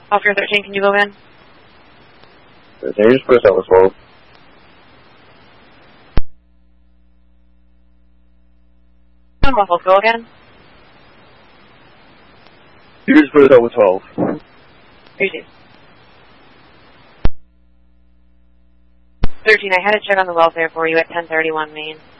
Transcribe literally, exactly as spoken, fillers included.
Officer thirteen, can you go in? thirteen, just put us out with twelve. Muffles, go again. You just put us out with twelve. Received. thirteen, I had a check on the welfare for you at ten thirty-one Main.